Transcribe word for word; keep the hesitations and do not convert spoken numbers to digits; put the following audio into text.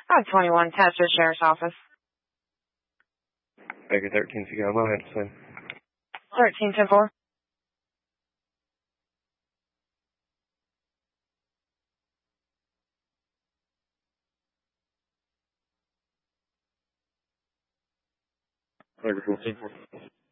five twenty-one, Tatchers Sheriff's Office. Baker thirteen to go. Go ahead, son. thirteen ten four. Baker fourteen four.